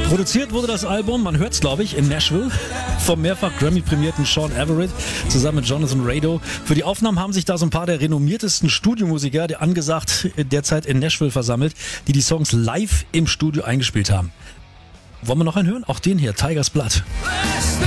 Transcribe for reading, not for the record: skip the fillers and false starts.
Produziert wurde das Album, man hört es glaube ich, in Nashville vom mehrfach Grammy-prämierten Sean Everett zusammen mit Jonathan Rado. Für die Aufnahmen haben sich da so ein paar der renommiertesten Studiomusiker, der angesagt derzeit in Nashville versammelt, die Songs live im Studio eingespielt haben. Wollen wir noch einen hören? Auch den hier, Tiger's Blood.